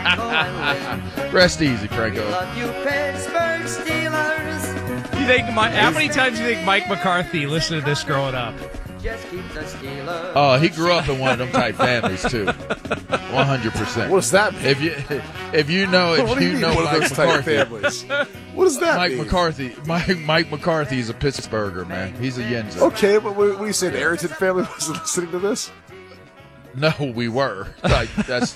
Rest easy, Franco. Love you, Pittsburgh Steelers. You think how many times do you think Mike McCarthy listened to this growing up? Just keep the Steelers. Oh, he grew up in one of them type families too. 100%. What does that mean? If you know What do you mean, Mike one of those type McCarthy, families? What does that mean? Mike McCarthy is a Pittsburgher, man. He's a Yenzer. Okay, but what do you say? The Arrington family was listening to this? No, we were. Like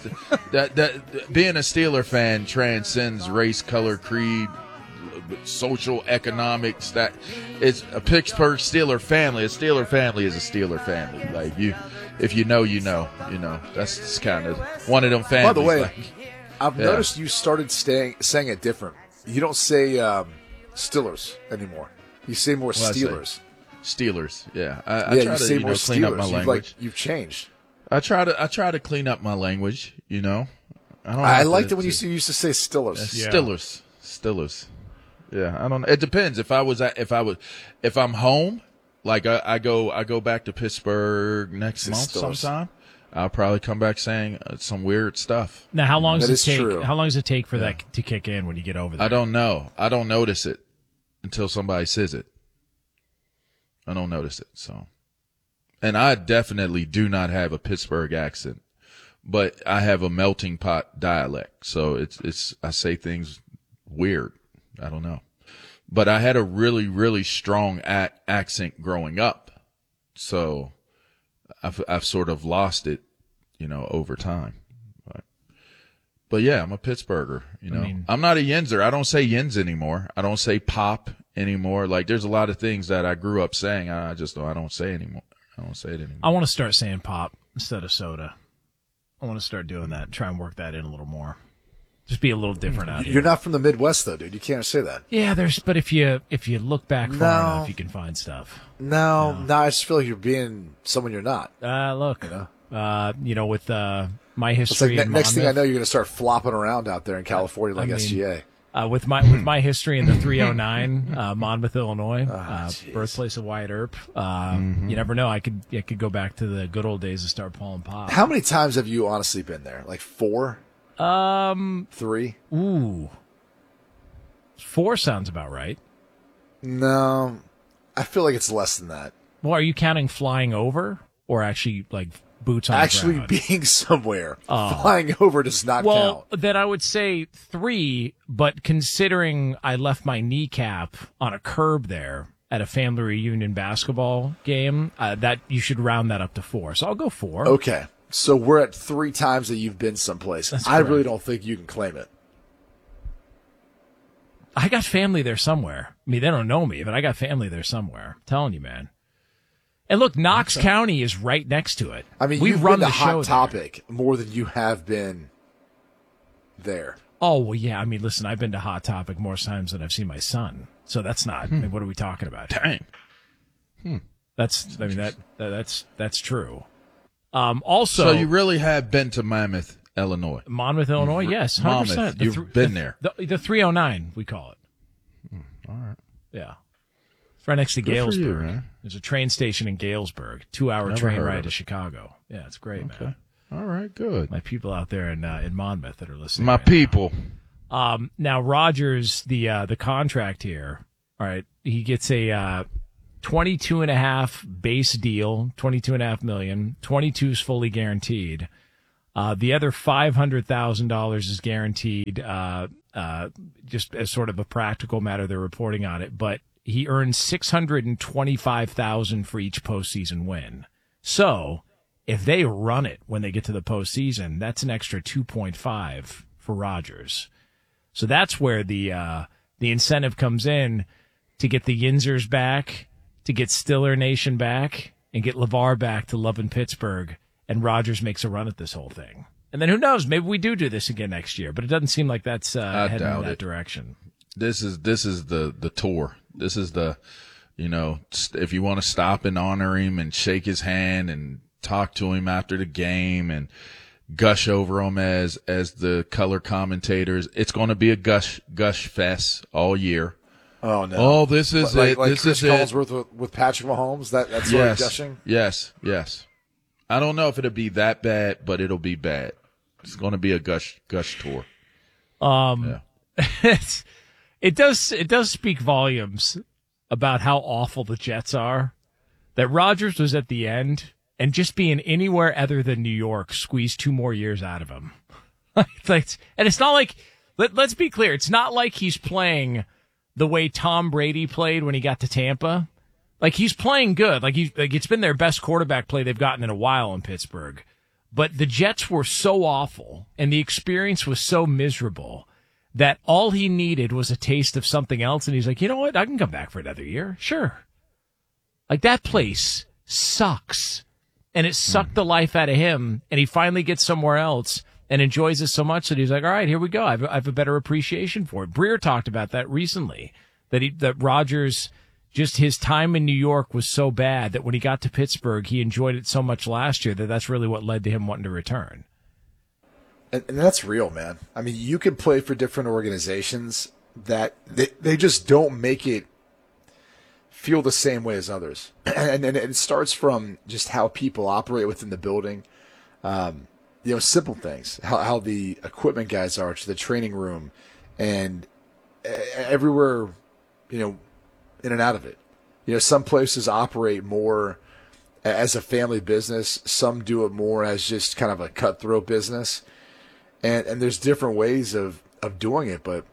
that being a Steeler fan transcends race, color, creed, social, economics. That it's a Pittsburgh Steeler family. A Steeler family is a Steeler family. Like if you know, you know. You know, that's kind of one of them families. By the way, like, I've noticed you started saying it different. You don't say Steelers anymore. You say more Steelers. Steelers, yeah. I try you say more clean up my Steelers. language. You've changed. I try to clean up my language. You know, I liked it when you used to say Steelers. Yeah. Stillers. Yeah, I don't. It depends. If I'm home, like I go back to Pittsburgh next month sometime. I'll probably come back saying some weird stuff. Now, how long does it take? True. How long does it take for that to kick in when you get over there? I don't know. I don't notice it until somebody says it. I don't notice it. So, and I definitely do not have a Pittsburgh accent, but I have a melting pot dialect. So it's I say things weird. I don't know, but I had a really, really strong accent growing up. So I've sort of lost it, over time. But yeah, I'm a Pittsburgher, I'm not a Yenzer. I don't say Yens anymore. I don't say pop anymore. Like there's a lot of things that I grew up saying. I don't say anymore. I don't say it anymore. I want to start saying pop instead of soda. I want to start doing that. Try and work that in a little more. Just be a little different out here. You're not from the Midwest, though, dude. You can't say that. Yeah, but if you look back far enough, you can find stuff. No, I just feel like you're being someone you're not. Look, with my history. It's like in next thing I Monmouth, know, you're going to start flopping around out there in California like SGA. With my history in the 309, Monmouth, Illinois, birthplace of Wyatt Earp. You never know. I could go back to the good old days and start pulling pop. How many times have you honestly been there? Like 4? 3? Ooh. 4 sounds about right. No, I feel like it's less than that. Well, are you counting flying over or actually like boots on the ground? Being somewhere. Flying over does not count. Well, then I would say 3, but considering I left my kneecap on a curb there at a family reunion basketball game, that you should round that up to 4. So I'll go 4. Okay. So we're at 3 times that you've been someplace. I really don't think you can claim it. I got family there somewhere. I mean, they don't know me, but I got family there somewhere. I'm telling you, man. And look, Knox County is right next to it. I mean, you've been to Hot Topic more than you have been there. Oh, well, yeah. I mean, listen, I've been to Hot Topic more times than I've seen my son. So that's not, I mean, what are we talking about? Dang. That's true. Also, so you really have been to Monmouth, Illinois. Monmouth, Illinois, yes, 100%. Monmouth, you've been there. The 309, we call it. All right. Yeah. It's right next to Galesburg. You, man. There's a train station in Galesburg, 2-hour train ride to Chicago. Yeah, it's great, man. All right, good. My people out there in Monmouth that are listening. My people. Now Rogers, the contract here. All right, he gets a 22.5 base deal, $22.5 million. 22 is fully guaranteed. The other $500,000 is guaranteed, just as sort of a practical matter. They're reporting on it, but he earns $625,000 for each postseason win. So if they run it when they get to the postseason, that's an extra 2.5 for Rodgers. So that's where the incentive comes in to get the Yinzers back, to get Stiller Nation back, and get LeVar back to loving Pittsburgh, and Rodgers makes a run at this whole thing. And then who knows? Maybe we do this again next year, but it doesn't seem like that's heading in that direction. This is the tour. This is the, if you want to stop and honor him and shake his hand and talk to him after the game and gush over him as the color commentators, it's going to be a gush fest all year. Oh no! Oh, this is it. Like this Chris is Collinsworth with Patrick Mahomes. That's sort of gushing. Yes. I don't know if it'll be that bad, but it'll be bad. It's going to be a gush tour. It does speak volumes about how awful the Jets are. That Rodgers was at the end, and just being anywhere other than New York squeezed 2 more years out of him. And it's not like, let's be clear, it's not like he's playing the way Tom Brady played when he got to Tampa. Like, he's playing good. Like it's been their best quarterback play they've gotten in a while in Pittsburgh. But the Jets were so awful, and the experience was so miserable that all he needed was a taste of something else. And he's like, you know what? I can come back for another year. Sure. Like, that place sucks. And it sucked the life out of him. And he finally gets somewhere else and enjoys it so much that he's like, all right, here we go. I have a better appreciation for it. Breer talked about that recently, that Rodgers, just his time in New York was so bad that when he got to Pittsburgh, he enjoyed it so much last year that's really what led to him wanting to return. And that's real, man. I mean, you can play for different organizations that they just don't make it feel the same way as others. And it starts from just how people operate within the building. Simple things, how the equipment guys are to the training room and everywhere, in and out of it. Some places operate more as a family business. Some do it more as just kind of a cutthroat business. And there's different ways of doing it, but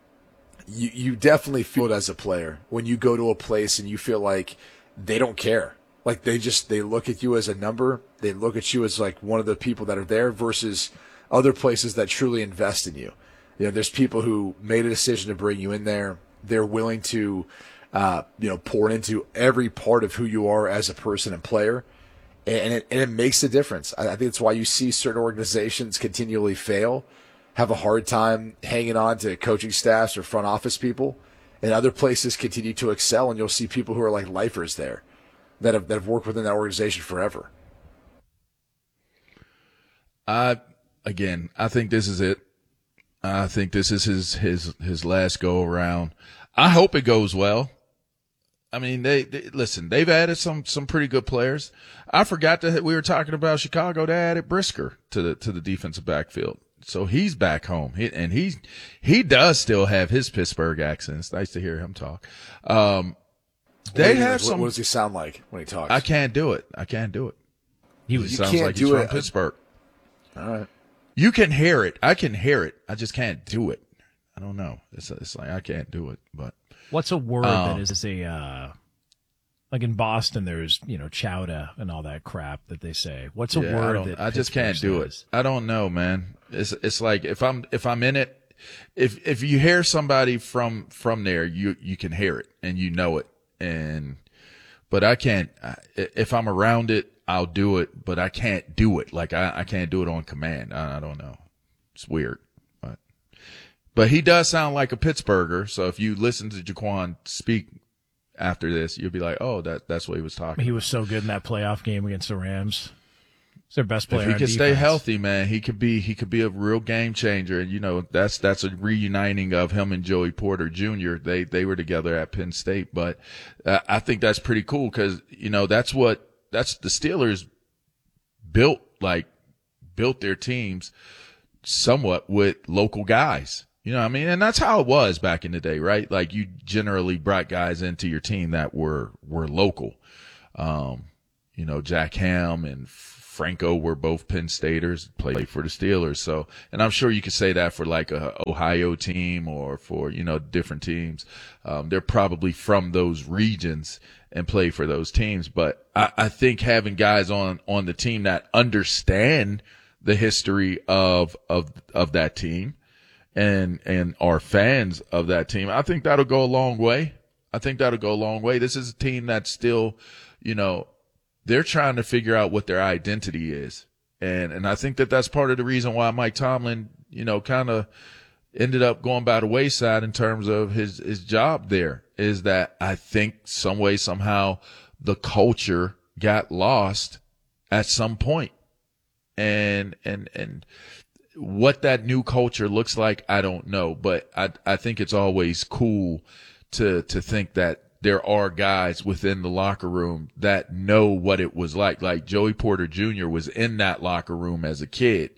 you definitely feel it as a player when you go to a place and you feel like they don't care. Like they look at you as a number. They look at you as like one of the people that are there versus other places that truly invest in you. There's people who made a decision to bring you in there. They're willing to, pour into every part of who you are as a person and player. And it makes a difference. I think it's why you see certain organizations continually fail, have a hard time hanging on to coaching staffs or front office people, and other places continue to excel. And you'll see people who are like lifers there that have worked within that organization forever. I think this is it. I think this is his last go around. I hope it goes well. I mean, listen, they've added some pretty good players. I forgot that we were talking about Chicago. They added Brisker to the defensive backfield. So he's back home. He does still have his Pittsburgh accent. It's nice to hear him talk. They have some. What does he sound like when he talks? I can't do it. He sounds like he's from Pittsburgh. All right. You can hear it. I can hear it. I just can't do it. I don't know. It's like I can't do it. But what's a word that is like in Boston? There's chowder and all that crap that they say. What's a word that I just can't do it. I don't know, man. It's like if I'm in it, if you hear somebody from there, you can hear it and you know it. But I can't. If I'm around it, I'll do it. But I can't do it. Like I can't do it on command. I don't know. It's weird. But he does sound like a Pittsburgher. So if you listen to Jaquan speak after this, you'll be like, oh, that's what he was talking. He was so good in that playoff game against the Rams. He's their best player. If he could stay healthy, man, he could be a real game changer. And that's a reuniting of him and Joey Porter Jr. They were together at Penn State, but I think that's pretty cool because that's the Steelers built their teams somewhat with local guys. You know what I mean? And that's how it was back in the day, right? Like you generally brought guys into your team that were local. Jack Ham and Franco were both Penn Staters, played for the Steelers. So, and I'm sure you could say that for like a Ohio team or for, different teams. They're probably from those regions and play for those teams. But I think having guys on the team that understand the history of that team and are fans of that team, I think that'll go a long way. This is a team that's still, they're trying to figure out what their identity is. And I think that's part of the reason why Mike Tomlin, kind of ended up going by the wayside in terms of his job there, is that I think some way, somehow the culture got lost at some point. And what that new culture looks like, I don't know, but I think it's always cool to think that there are guys within the locker room that know what it was like. Like Joey Porter Jr. was in that locker room as a kid.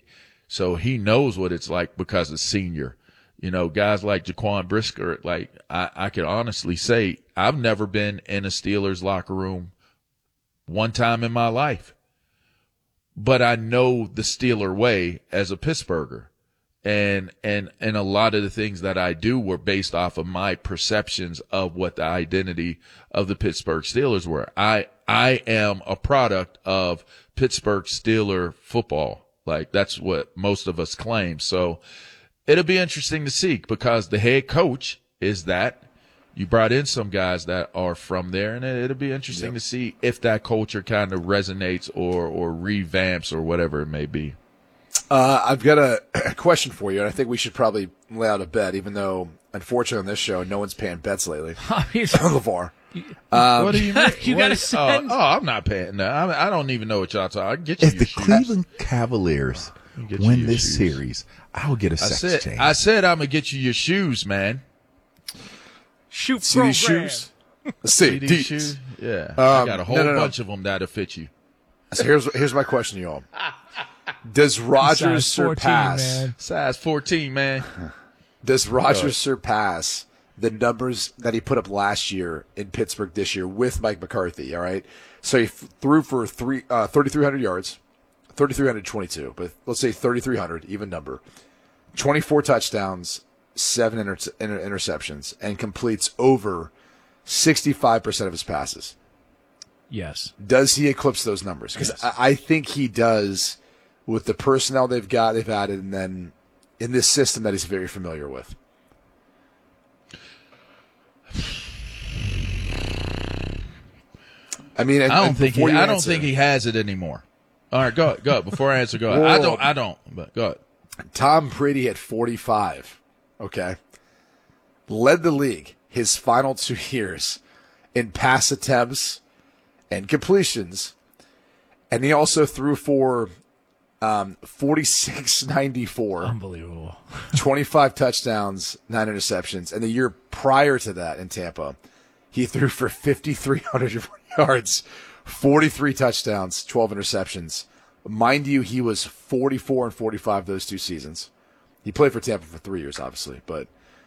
So he knows what it's like because it's senior. You know, guys like Jaquan Brisker, like I could honestly say I've never been in a Steelers locker room one time in my life, but I know the Steeler way as a Pittsburgher. And a lot of the things that I do were based off of my perceptions of what the identity of the Pittsburgh Steelers were. I am a product of Pittsburgh Steeler football. Like, that's what most of us claim. So it'll be interesting to see, because the head coach is that. You brought in some guys that are from there, and it'll be interesting to see if that culture kind of resonates or revamps or whatever it may be. I've got a question for you, and I think we should probably lay out a bet, even though, unfortunately, on this show, no one's paying bets lately. LeVar. What do you mean? You got to send. I'm not paying. No, I don't even know what y'all talking. I can get you If your the shoes. Cleveland Cavaliers Get you win your this shoes. series, I will get a sex change. I said I'm gonna get you your shoes, man. Shoot See these program. shoes? Let's see. See these shoes? Yeah, I got a whole no. bunch of them that'll fit you. So here's my question to you all. Does Rodgers Size 14, surpass? man. Size 14, man. Does Rodgers surpass the numbers that he put up last year in Pittsburgh this year with Mike McCarthy? All right. So he threw for 3,300 yards, 3,322, but let's say 3,300, even number. 24 touchdowns, 7 interceptions, and completes over 65% of his passes. Yes. Does he eclipse those numbers? Because I think he does, with the personnel they've added, and then in this system that he's very familiar with. I mean, I don't think he has it anymore. All right, go ahead. Before I answer, go ahead. Whoa. I don't. But go ahead. Tom Brady at 45, okay, led the league his final 2 years in pass attempts and completions, and he also threw for 46.94. Unbelievable. 25 touchdowns, 9 interceptions. And the year prior to that in Tampa, he threw for 5,300 yards, 43 touchdowns, 12 interceptions. Mind you, he was 44 and 45 those 2 seasons. He played for Tampa for 3 years, obviously. But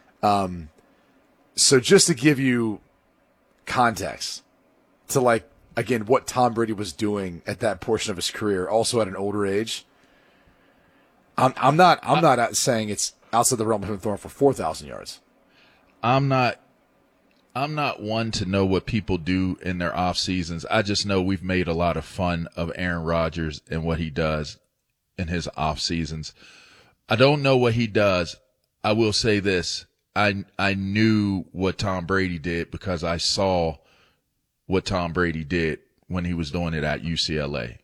so just to give you context to, like, again, what Tom Brady was doing at that portion of his career, also at an older age, I'm not saying it's outside the realm of him throwing for 4,000 yards. I'm not one to know what people do in their off seasons. I just know we've made a lot of fun of Aaron Rodgers and what he does in his off seasons. I don't know what he does. I will say this. I knew what Tom Brady did because I saw what Tom Brady did when he was doing it at UCLA.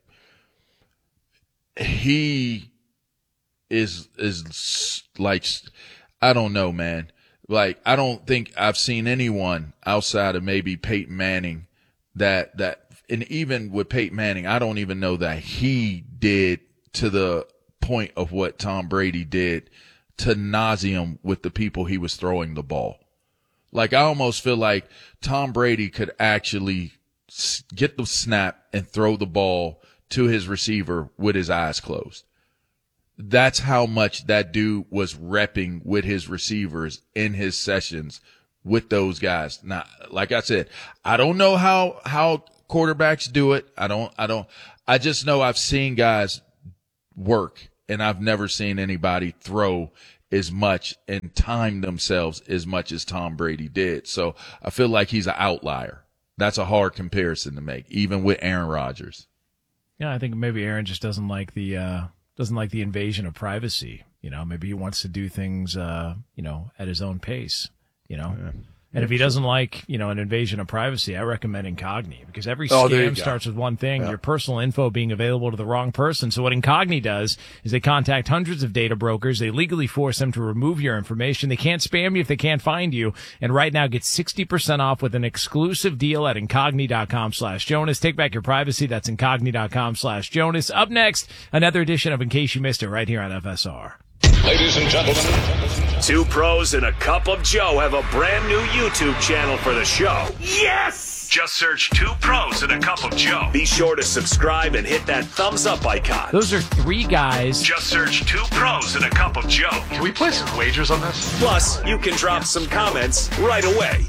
He is like, I don't know, man. Like, I don't think I've seen anyone outside of maybe Peyton Manning that, and even with Peyton Manning, I don't even know that he did to the point of what Tom Brady did to nauseam with the people he was throwing the ball. Like, I almost feel like Tom Brady could actually get the snap and throw the ball to his receiver with his eyes closed. That's how much that dude was repping with his receivers in his sessions with those guys. Now, like I said, I don't know how quarterbacks do it. I just know I've seen guys work, and I've never seen anybody throw as much and time themselves as much as Tom Brady did. So I feel like he's an outlier. That's a hard comparison to make, even with Aaron Rodgers. Yeah, I think maybe Aaron just doesn't like the invasion of privacy. You know, maybe he wants to do things, at his own pace, Yeah. And if he doesn't like, an invasion of privacy, I recommend Incogni, because every scam starts with one thing, your personal info being available to the wrong person. So what Incogni does is they contact hundreds of data brokers. They legally force them to remove your information. They can't spam you if they can't find you. And right now, get 60% off with an exclusive deal at Incogni.com/Jonas. Take back your privacy. That's Incogni.com/Jonas. Up next, another edition of In Case You Missed It right here on FSR. Ladies and gentlemen, 2 pros and a cup of Joe have a brand new YouTube channel for the show. Yes! Just search Two Pros and a Cup of Joe. Be sure to subscribe and hit that thumbs up icon. Those are three guys. Just search Two Pros and a Cup of Joe. Can we play some wagers on this? Plus, you can drop some comments right away.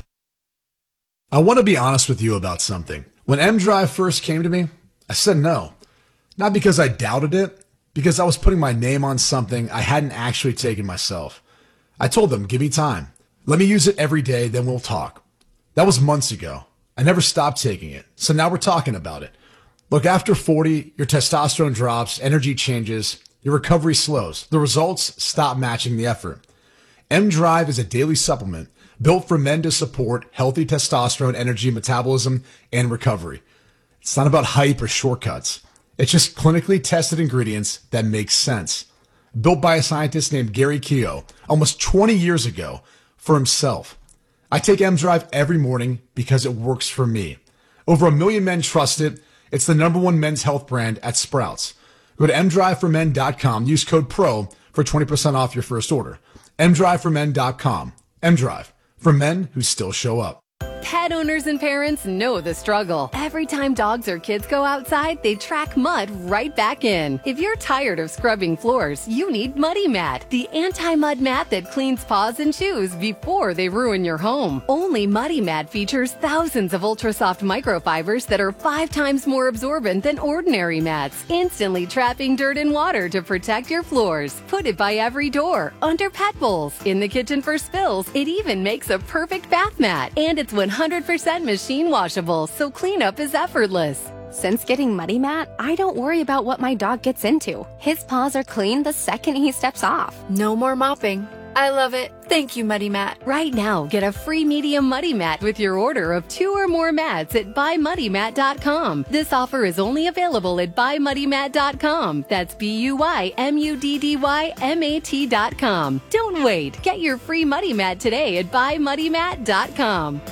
I want to be honest with you about something. When M-Drive first came to me, I said no. Not because I doubted it, because I was putting my name on something I hadn't actually taken myself. I told them, give me time. Let me use it every day, then we'll talk. That was months ago. I never stopped taking it, so now we're talking about it. Look, after 40, your testosterone drops, energy changes, your recovery slows. The results stop matching the effort. M-Drive is a daily supplement built for men to support healthy testosterone, energy, metabolism, and recovery. It's not about hype or shortcuts. It's just clinically tested ingredients that make sense. Built by a scientist named Gary Keogh almost 20 years ago for himself. I take M-Drive every morning because it works for me. Over 1 million men trust it. It's the #1 men's health brand at Sprouts. Go to mdriveformen.com. Use code PRO for 20% off your first order. mdriveformen.com. M-Drive, for men who still show up. Pet owners and parents know the struggle. Every time dogs or kids go outside, they track mud right back in. If you're tired of scrubbing floors, you need Muddy Mat, the anti-mud mat that cleans paws and shoes before they ruin your home. Only Muddy Mat features thousands of ultra-soft microfibers that are 5 times more absorbent than ordinary mats, instantly trapping dirt and water to protect your floors. Put it by every door, under pet bowls, in the kitchen for spills. It even makes a perfect bath mat, and it's 100% machine washable, so cleanup is effortless. Since getting Muddy Mat, I don't worry about what my dog gets into. His paws are clean the second he steps off. No more mopping. I love it. Thank you, Muddy Mat. Right now, get a free medium Muddy Mat with your order of 2 or more mats at buymuddymat.com. This offer is only available at buymuddymat.com. That's BUYMUDDYMAT.com. Don't wait. Get your free Muddy Mat today at buymuddymat.com.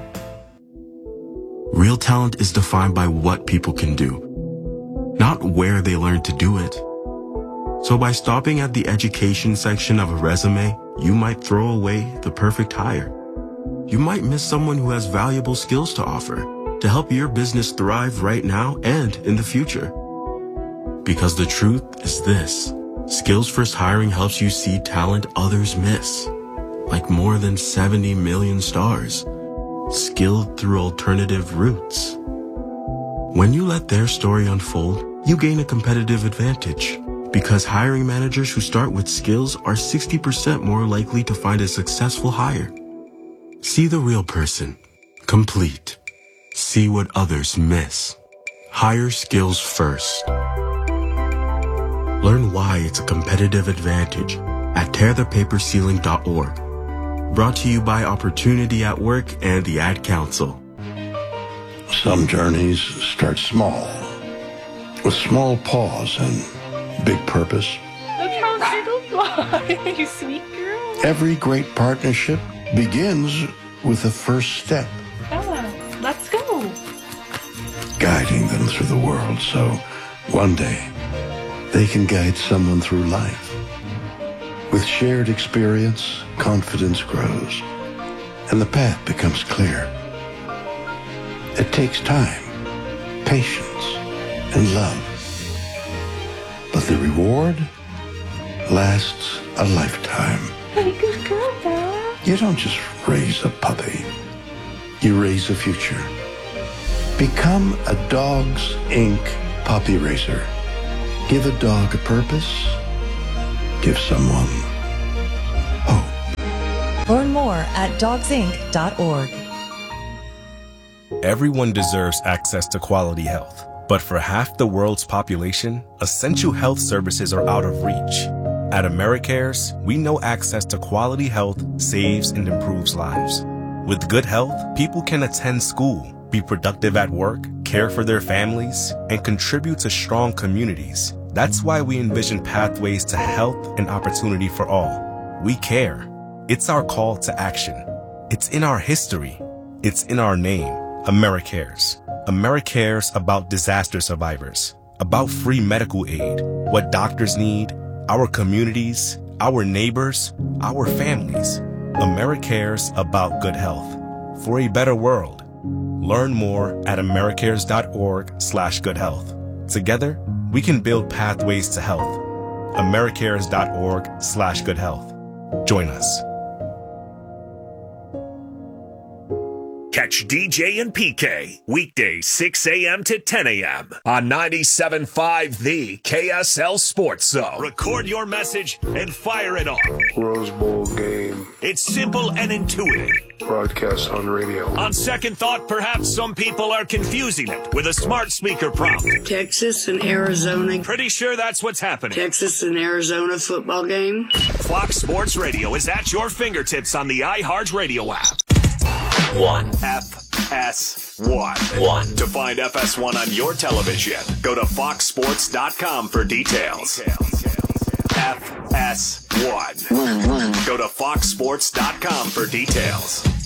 Real talent is defined by what people can do, not where they learn to do it. So by stopping at the education section of a resume, you might throw away the perfect hire. You might miss someone who has valuable skills to offer to help your business thrive right now and in the future. Because the truth is this: Skills First Hiring helps you see talent others miss, like more than 70 million stars, skilled through alternative routes. When you let their story unfold, you gain a competitive advantage, because hiring managers who start with skills are 60% more likely to find a successful hire. See the real person, complete. See what others miss. Hire skills first. Learn why it's a competitive advantage at tearthepaperceiling.org. Brought to you by Opportunity at Work and the Ad Council. Some journeys start small, with small pause and big purpose. Look how little fly, you sweet girl. Every great partnership begins with the first step. Bella, let's go. Guiding them through the world so one day they can guide someone through life. With shared experience, confidence grows, and the path becomes clear. It takes time, patience, and love. But the reward lasts a lifetime. Hey, good girl, Bella. You don't just raise a puppy. You raise a future. Become a Dogs Inc. puppy raiser. Give a dog a purpose. Give someone hope. Learn more at dogsinc.org. Everyone deserves access to quality health. But for half the world's population, essential health services are out of reach. At AmeriCares, we know access to quality health saves and improves lives. With good health, people can attend school, be productive at work, care for their families, and contribute to strong communities. That's why we envision pathways to health and opportunity for all. We care. It's our call to action. It's in our history. It's in our name. AmeriCares. AmeriCares about disaster survivors, about free medical aid, what doctors need, our communities, our neighbors, our families. AmeriCares about good health, for a better world. Learn more at americares.org/goodhealth. Together, we can build pathways to health. americares.org/goodhealth. Join us. Catch DJ and PK weekdays 6 a.m. to 10 a.m. on 97.5 The KSL Sports Zone. Record your message and fire it off. Rose Bowl game. It's simple and intuitive. Broadcast on radio. On second thought, perhaps some people are confusing it with a smart speaker prompt. Texas and Arizona. Pretty sure that's what's happening. Texas and Arizona football game. Fox Sports Radio is at your fingertips on the iHeartRadio app. FS1. To find FS1 on your television, go to foxsports.com for details. FS1. Go to foxsports.com for details.